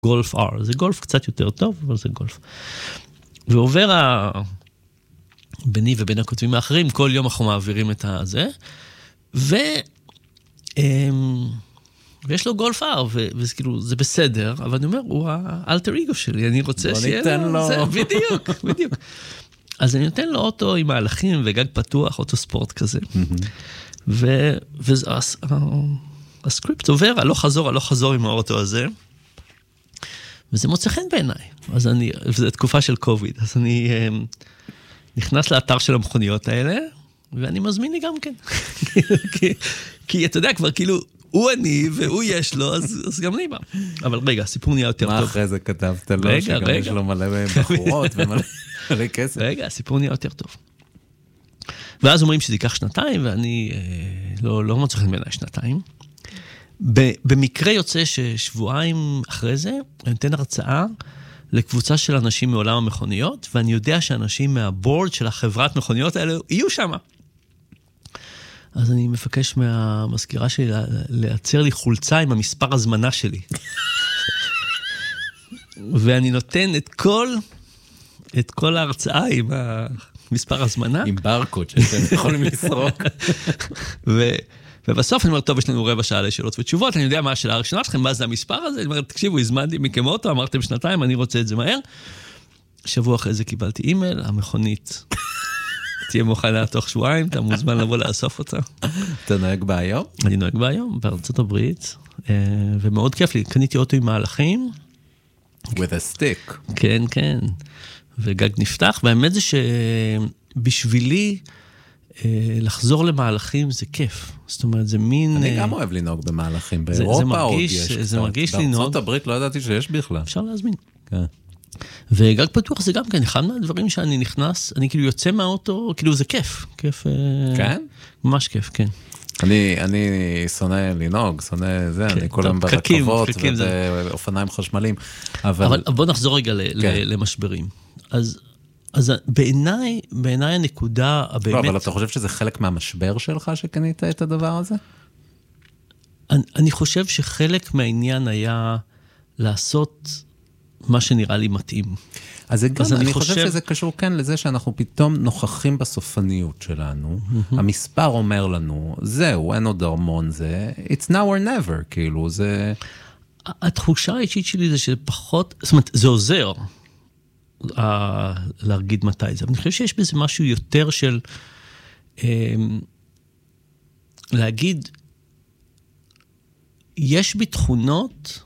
גולף R, זה גולף קצת יותר טוב, אבל זה גולף. ועובר ביני ובין הכותבים האחרים, כל יום אנחנו מעבירים את הזה, ויש לו גולף R, וזה כאילו, זה בסדר, אבל אני אומר, הוא האלטר אגו שלי, אני רוצה שיהיה לו, זה בדיוק, בדיוק. אז אני נותן לו אוטו עם מהלכים וגג פתוח, אוטו ספורט כזה. והסקריפט עובר, הלוך חזור עם האוטו הזה, וזה מוצא חן בעיניי. אז וזו תקופה של קוביד, אז אני נכנס לאתר של המכוניות האלה, ואני מזמין לי גם כן. כי אתה יודע, כבר כאילו, הוא אני והוא יש לו, אז גם לי בא. אבל רגע, הסיפור נהיה יותר טוב. מה אחרי זה כתבת לו, שגם יש לו מלא בחורות ומלא כסף? רגע, הסיפור נהיה יותר טוב. ואז אומרים שזה ייקח שנתיים, ואני לא מצליח בעיניי שנתיים. במקרה יוצא ששבועיים אחרי זה, אני נותן הרצאה לקבוצה של אנשים מעולם המכוניות, ואני יודע שאנשים מהבורד של החברת מכוניות האלה יהיו שם. אז אני מבקש מהמזכירה שלי לייצר לי חולצה עם המספר הזמנה שלי. ואני נותן את כל ההרצאה עם המספר הזמנה. עם ברקוד שאתם יכולים לסרוק. ובסוף אני אומר, טוב, יש לנו רבע שעה לשאלות ותשובות, אני יודע מה השאלה הראשונה שלכם, מה זה המספר הזה? אני אומר, תקשיבו, הזמנתי מכם אוטו, אמרתם שנתיים, אני רוצה את זה מהר. שבוע אחרי זה קיבלתי אימייל, המכונית תהיה מוכנה תוך שבועיים, אתה מוזמן לבוא לאסוף אותה. אתה נוהג בה היום? אני נוהג בה היום, בארצות הברית, ומאוד כיף לי, קניתי אוטו עם מהלכים. With a stick. כן, כן. וגג נפתח, והאמת זה שבשבילי, לחזור למהלכים זה כיף. זאת אומרת, זה מין... אני גם אוהב לנהוג במהלכים. באירופה עוד יש. זה מרגיש לנהוג. בארצות הברית לא ידעתי שיש בכלל. אפשר להזמין. כן. וגג פתוח זה גם כן, אחד מהדברים שאני נכנס, אני כאילו יוצא מהאוטו, כאילו זה כיף. כיף... כן? ממש כיף, כן. אני שונא לנהוג, שונא זה, אני כל היום ברכבות ובאופניים חשמליים. אבל בוא נחזור רגע למשברים. אז בעיניי הנקודה הבאמת... לא, אבל אתה חושב שזה חלק מהמשבר שלך שקנית את הדבר הזה? אני חושב שחלק מהעניין היה לעשות מה שנראה לי מתאים. אז אני חושב שזה קשור כן לזה שאנחנו פתאום נוכחים בסופניות שלנו. המספר אומר לנו, זהו, אין עוד הרמון זה, it's now or never, כאילו, זה... התחושה האישית שלי זה שפחות, זאת אומרת, זה עוזר. להרגיד מתי זה. אבל אני חושב שיש בזה משהו יותר של להגיד, יש בי תכונות,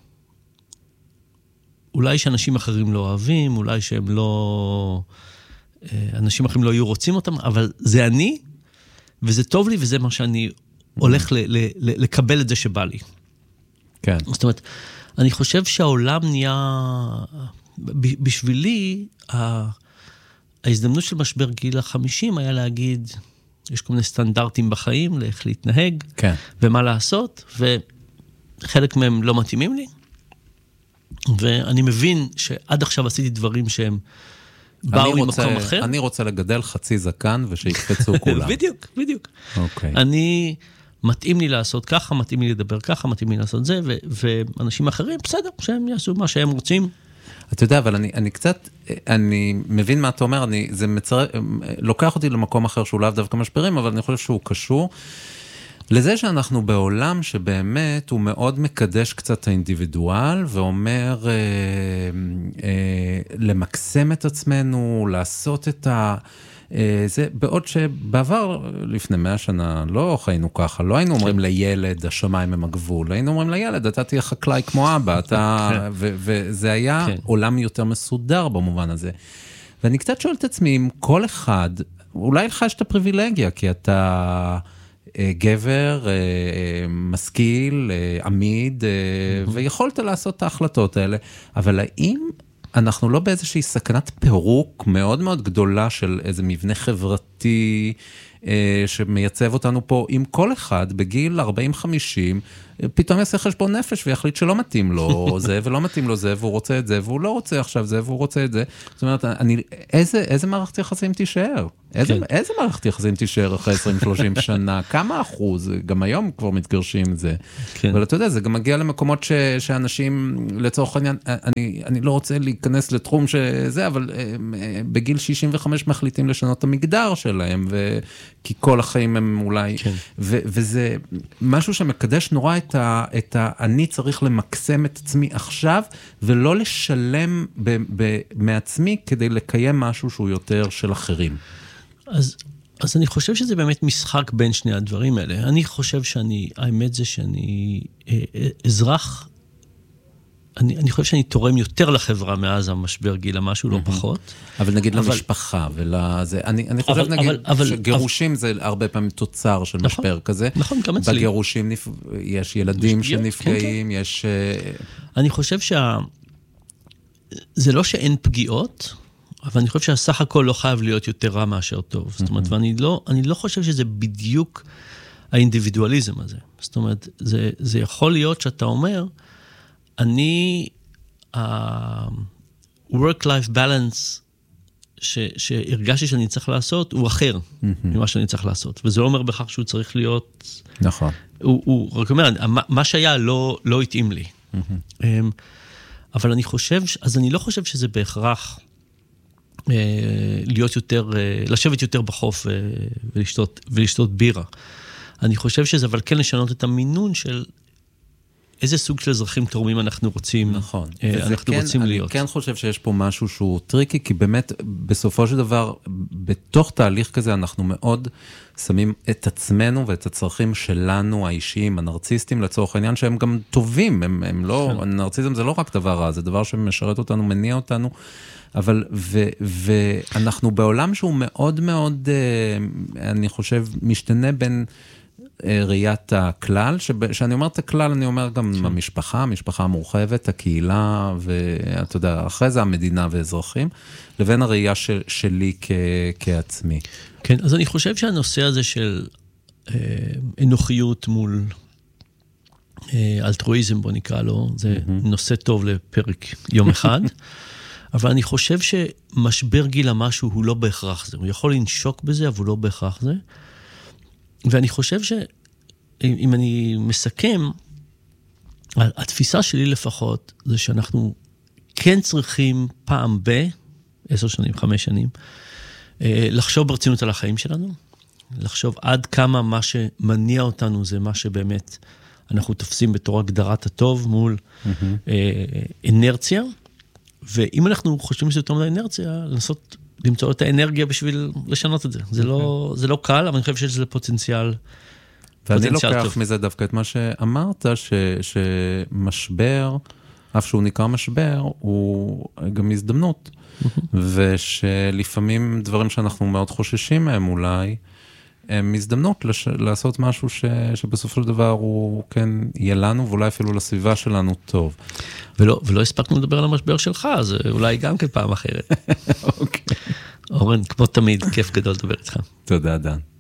אולי שאנשים אחרים לא אוהבים, אולי שהם לא, אנשים אחרים לא יהיו רוצים אותם, אבל זה אני, וזה טוב לי, וזה מה שאני הולך לקבל את זה שבא לי. כן. זאת אומרת, אני חושב שהעולם נהיה... בשבילי, ההזדמנות של משבר גיל ה-50 היה להגיד, יש כל מיני סטנדרטים בחיים, לאיך להתנהג, כן. ומה לעשות, וחלק מהם לא מתאימים לי, ואני מבין שעד עכשיו עשיתי דברים שהם באו ממקום אחר. אני רוצה לגדל חצי זקן ושיקפצו כולם. בדיוק, בדיוק. אוקיי. מתאים לי לעשות ככה, מתאים לי לדבר ככה, מתאים לי לעשות זה, ואנשים אחרים, בסדר, שהם יעשו מה שהם רוצים. אתה יודע, אבל אני מבין מה אתה אומר, זה לוקח אותי למקום אחר שהוא לאו דווקא משברים, אבל אני חושב שהוא קשור לזה שאנחנו בעולם שבאמת הוא מאוד מקדש קצת האינדיבידואל, ואומר למקסם את עצמנו, לעשות את זה, בעוד שבעבר, לפני 100 שנה, לא חיינו ככה, לא היינו אומרים לילד, השמיים הם הגבול, היינו אומרים לילד, אתה תהיה חקלאי כמו אבא, וזה היה עולם יותר מסודר במובן הזה. ואני קצת שואל את עצמי, אם כל אחד, אולי לך יש את הפריבילגיה, כי אתה גבר, משכיל, עמיד, ויכולת לעשות את ההחלטות האלה, אבל האם אנחנו לא באיזושהי סכנת פירוק מאוד מאוד גדולה של איזה מבנה חברתי שמייצב אותנו פה עם כל אחד בגיל 40-50, פתאום יעשה חשבון נפש ויחליט שלא מתאים לו זה ולא מתאים לו זה, והוא רוצה את זה, והוא לא רוצה עכשיו זה, והוא רוצה את זה. זאת אומרת, איזה מערכת יחסים תישאר? איזה מערכת יחסים תישאר אחרי 20-30 שנה? כמה אחוז? גם היום כבר מתגרשים את זה. אבל אתה יודע, זה גם מגיע למקומות שאנשים, לצורך העניין, אני לא רוצה להיכנס לתחום שזה, אבל בגיל 65 מחליטים לשנות את המגדר שלהם, כי כל החיים הם אולי, וזה משהו שמקדש נורא את אני צריך למקסם את עצמי עכשיו, ולא לשלם מעצמי כדי לקיים משהו שהוא יותר של אחרים. אז אני חושב שזה באמת משחק בין שני הדברים האלה. אני חושב האמת זה שאני אזרח, אני חושב שאני תורם יותר לחברה מאז המשבר גיל, משהו לא פחות. אבל נגיד למשפחה ולזה, אני חושב נגיד שגירושים זה הרבה פעמים תוצר של משבר כזה. נכון, גם אצלי. בגירושים יש ילדים שנפגעים, יש... אני חושב זה לא שאין פגיעות, אבל אני חושב שהסך הכל לא חייב להיות יותר רע מאשר טוב. זאת אומרת, ואני לא חושב שזה בדיוק האינדיבידואליזם הזה. זאת אומרת, זה יכול להיות שאתה אומר, work-life balance שהרגשתי שאני צריך לעשות, הוא אחר ממה שאני צריך לעשות. וזה לא אומר בכך שהוא צריך להיות... נכון. הוא רק אומר, מה שהיה לא התאים לי. אבל אני לא חושב שזה בהכרח להיות יותר, לשבת יותר בחוף ולשתות בירה. אני חושב שזה, אבל כן לשנות את המינון של איזה סוג של אזרחים תורמים אנחנו רוצים, נכון. אנחנו רוצים להיות. אני כן חושב שיש פה משהו שהוא טריקי, כי באמת בסופו של דבר, בתוך תהליך כזה אנחנו מאוד שמים את עצמנו ואת הצרכים שלנו, האישיים, הנרציסטים לצורך העניין, שהם גם טובים, הם לא, הנרציזם זה לא רק דבר רע, זה דבר שמשרת אותנו, מניע אותנו, אבל, ואנחנו בעולם שהוא מאוד מאוד, אני חושב, משתנה בין ראיית הכלל, שאני אומר את הכלל, אני אומר גם המשפחה המורחבת, הקהילה, ואתה יודע, אחרי זה המדינה ואזרחים, לבין הראייה שלי כעצמי. כן, אז אני חושב שהנושא הזה של אנוכיות מול אלטרואיזם, בוא נקרא לו, זה נושא טוב לפרק יום אחד, אבל אני חושב שמשבר גיל המשהו הוא לא בהכרח זה, הוא יכול לנשוק בזה, אבל הוא לא בהכרח זה, ואני חושב שאם אני מסכם, התפיסה שלי לפחות, זה שאנחנו כן צריכים פעם 10 שנים, 5 שנים, לחשוב ברצינות על החיים שלנו, לחשוב עד כמה מה שמניע אותנו זה מה שבאמת אנחנו תופסים בתור הגדרת הטוב מול אנרציה, ואם אנחנו חושבים שזה יותר מדי אנרציה, לנסות למצוא את האנרגיה בשביל לשנות את זה. זה לא קל, אבל אני חושב שזה פוטנציאל טוב. ואני לוקח מזה דווקא את מה שאמרת, שמשבר, אף שהוא נקרא משבר, הוא גם הזדמנות. ושלפעמים דברים שאנחנו מאוד חוששים מהם אולי, הם הזדמנות לעשות משהו שבסופו של דבר הוא כן יהיה לנו, ואולי אפילו לסביבה שלנו טוב. ולא הספקנו לדבר על המשבר שלך, אז אולי גם כפעם אחרת. אוקיי. אורן, כמו תמיד, כיף גדול לדבר איתך. תודה, דן.